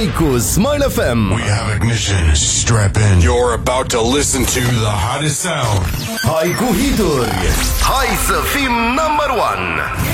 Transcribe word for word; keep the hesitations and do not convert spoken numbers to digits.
Hai cu Smile F M. We have ignition. Strap in. You're about to listen to the hottest sound. Hai cu hituri. Hai să fim number one.